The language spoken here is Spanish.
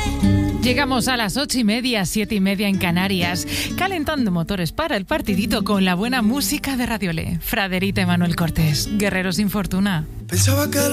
Llegamos a las 8:30, 7:30 en Canarias, calentando motores para el partidito con la buena música de Radiolé. Fraderita y Manuel Cortés, Guerreros sin fortuna. Pensaba que